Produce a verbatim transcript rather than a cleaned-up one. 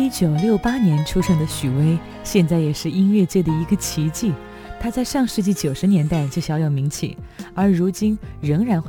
一九六八年出生的许巍，现在也是音乐界的一个奇迹。他在上世纪九十年代就小有名气，而如今仍然会